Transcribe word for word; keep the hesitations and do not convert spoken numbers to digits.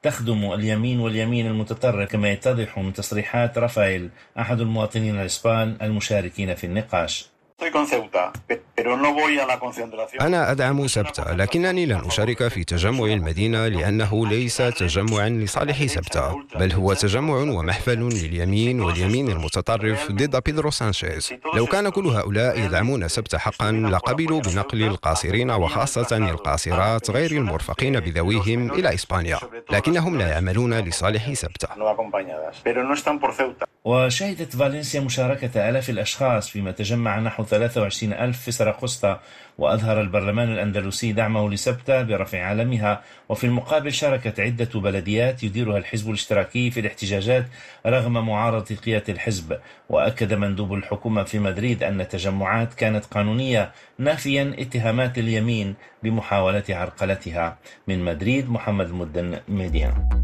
تخدم اليمين واليمين المتطرف، كما يتضح من تصريحات رافائيل أحد المواطنين الإسبان المشاركين في النقاش. أنا أدعم سبتة، لكنني لن أشارك في تجمع المدينة لأنه ليس تجمعا لصالح سبتة، بل هو تجمع ومحفل لليمين واليمين المتطرف ضد بيدرو سانشيز. لو كان كل هؤلاء يدعمون سبتة حقا لقبلوا بنقل القاصرين وخاصة القاصرات غير المرفقين بذويهم إلى إسبانيا، لكنهم لا يعملون لصالح سبتة. وشهدت فالنسيا مشاركة آلاف الأشخاص فيما تجمع نحو ثلاثة وعشرين ألف في سراقسطا، وأظهر البرلمان الأندلسي دعمه لسبتة برفع علمها. وفي المقابل شاركت عدة بلديات يديرها الحزب الاشتراكي في الاحتجاجات رغم معارضة قيادة الحزب. وأكد مندوب الحكومة في مدريد أن التجمعات كانت قانونية، نافيا اتهامات اليمين بمحاولة عرقلتها. من مدريد محمد المدن، ميديا.